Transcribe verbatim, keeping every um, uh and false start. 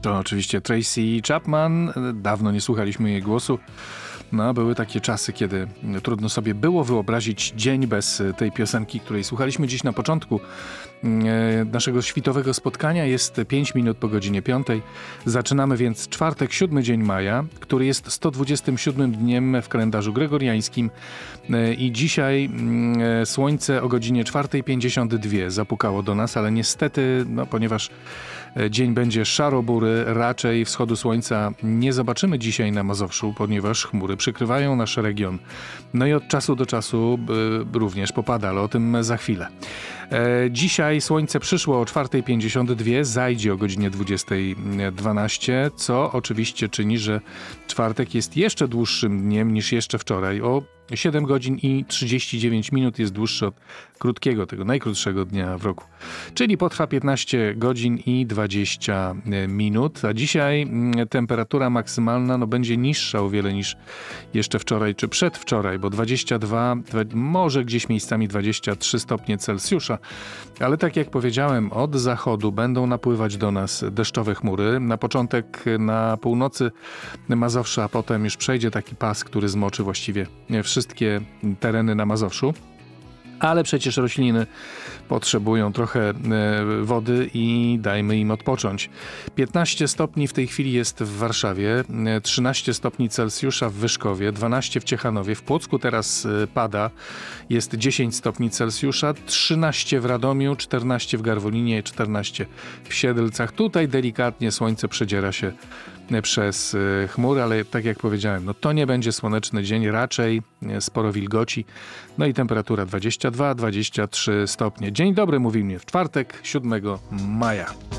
To oczywiście Tracy Chapman. Dawno nie słuchaliśmy jej głosu. No, były takie czasy, kiedy trudno sobie było wyobrazić dzień bez tej piosenki, której słuchaliśmy dziś na początku naszego świtowego spotkania. Jest pięć minut po godzinie piątej. Zaczynamy więc czwartek, siódmy dzień maja, który jest sto dwudziestym siódmym dniem w kalendarzu gregoriańskim i dzisiaj słońce o godzinie czwartej pięćdziesiąt dwie zapukało do nas, ale niestety, no, ponieważ dzień będzie szaro-bury, raczej wschodu słońca nie zobaczymy dzisiaj na Mazowszu, ponieważ chmury przykrywają nasz region. No i od czasu do czasu y, również popada, ale o tym za chwilę. E, dzisiaj słońce przyszło o czwartej pięćdziesiąt dwie, zajdzie o godzinie dwudziestej dwanaście, co oczywiście czyni, że czwartek jest jeszcze dłuższym dniem niż jeszcze wczoraj. O siedem godzin i trzydzieści dziewięć minut jest dłuższy od krótkiego, tego najkrótszego dnia w roku. Czyli potrwa piętnaście godzin i dwadzieścia minut, a dzisiaj temperatura maksymalna no, będzie niższa o wiele niż jeszcze wczoraj czy przedwczoraj, bo dwadzieścia dwa, może gdzieś miejscami dwadzieścia trzy stopnie Celsjusza, ale tak jak powiedziałem, od zachodu będą napływać do nas deszczowe chmury. Na początek na północy Mazowsza, a potem już przejdzie taki pas, który zmoczy właściwie wszystkie tereny na Mazowszu. Ale przecież rośliny potrzebują trochę wody i dajmy im odpocząć. piętnaście stopni w tej chwili jest w Warszawie, trzynaście stopni Celsjusza w Wyszkowie, dwanaście w Ciechanowie, w Płocku teraz pada, jest dziesięć stopni Celsjusza, trzynaście w Radomiu, czternaście w Garwolinie, czternaście w Siedlcach. Tutaj delikatnie słońce przedziera się przez chmury, ale tak jak powiedziałem, no to nie będzie słoneczny dzień, raczej sporo wilgoci, no i temperatura dwadzieścia dwa dwadzieścia trzy stopnie. Dzień dobry, mówi mnie w czwartek, siódmego maja.